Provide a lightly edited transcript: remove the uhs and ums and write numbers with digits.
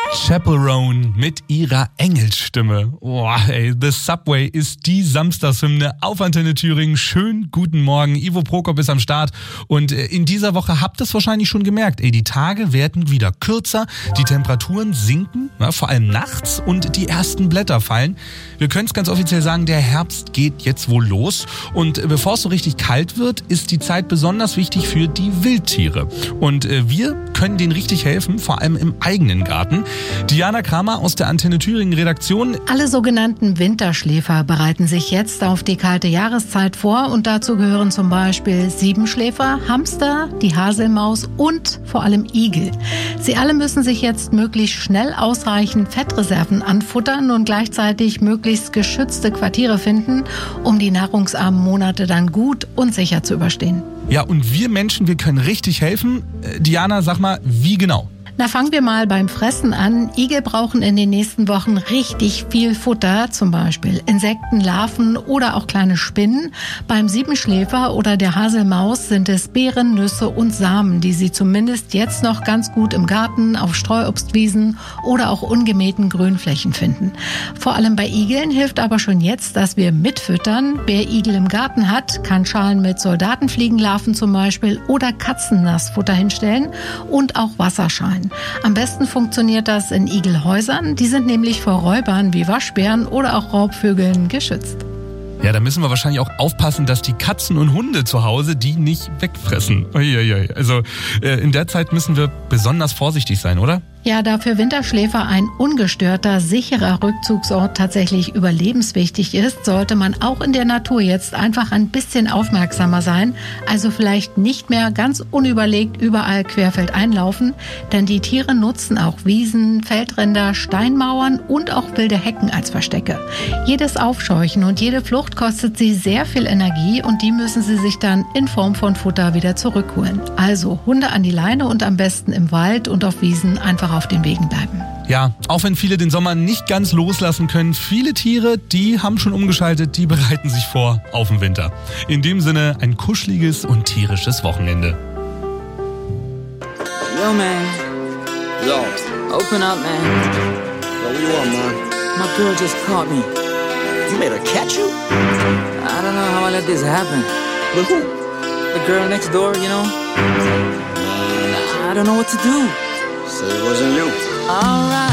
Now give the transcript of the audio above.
Chaperone mit ihrer Engelsstimme. Boah, ey, The Subway ist die Samstagshymne auf Antenne Thüringen. Schönen guten Morgen. Ivo Prokop ist am Start. Und in dieser Woche habt ihr es wahrscheinlich schon gemerkt. Ey, die Tage werden wieder kürzer, die Temperaturen sinken, vor allem nachts, und die ersten Blätter fallen. Wir können es ganz offiziell sagen, der Herbst geht jetzt wohl los. Und bevor es so richtig kalt wird, ist die Zeit besonders wichtig für die Wildtiere. Und wir können denen richtig helfen, vor allem im eigenen Garten. Diana Kramer aus der Antenne Thüringen Redaktion. Alle sogenannten Winterschläfer bereiten sich jetzt auf die kalte Jahreszeit vor, und dazu gehören zum Beispiel Siebenschläfer, Hamster, die Haselmaus und vor allem Igel. Sie alle müssen sich jetzt möglichst schnell ausreichend Fettreserven anfuttern und gleichzeitig möglichst geschützte Quartiere finden, um die nahrungsarmen Monate dann gut und sicher zu überstehen. Ja, und wir Menschen, wir können richtig helfen. Diana, sag mal, wie genau? Na, fangen wir mal beim Fressen an. Igel brauchen in den nächsten Wochen richtig viel Futter, zum Beispiel Insekten, Larven oder auch kleine Spinnen. Beim Siebenschläfer oder der Haselmaus sind es Beeren, Nüsse und Samen, die sie zumindest jetzt noch ganz gut im Garten, auf Streuobstwiesen oder auch ungemähten Grünflächen finden. Vor allem bei Igeln hilft aber schon jetzt, dass wir mitfüttern. Wer Igel im Garten hat, kann Schalen mit Soldatenfliegenlarven zum Beispiel oder Katzennassfutter hinstellen und auch Wasserschalen. Am besten funktioniert das in Igelhäusern. Die sind nämlich vor Räubern wie Waschbären oder auch Raubvögeln geschützt. Ja, da müssen wir wahrscheinlich auch aufpassen, dass die Katzen und Hunde zu Hause die nicht wegfressen. Uiuiui. Also in der Zeit müssen wir besonders vorsichtig sein, oder? Ja, da für Winterschläfer ein ungestörter, sicherer Rückzugsort tatsächlich überlebenswichtig ist, sollte man auch in der Natur jetzt einfach ein bisschen aufmerksamer sein. Also vielleicht nicht mehr ganz unüberlegt überall querfeld einlaufen, denn die Tiere nutzen auch Wiesen, Feldränder, Steinmauern und auch wilde Hecken als Verstecke. Jedes Aufscheuchen und jede Flucht kostet sie sehr viel Energie, und die müssen sie sich dann in Form von Futter wieder zurückholen. Also Hunde an die Leine und am besten im Wald und auf Wiesen einfach auf den Wegen bleiben. Ja, auch wenn viele den Sommer nicht ganz loslassen können, viele Tiere, die haben schon umgeschaltet, die bereiten sich vor auf den Winter. In dem Sinne ein kuscheliges und tierisches Wochenende. Yo, man. Yo. Open up, man. Yo, what you want, man? My girl just caught me. You made her catch you? I don't know how I let this happen. With who? The girl next door, you know? I don't know what to do. Say it wasn't you. All right.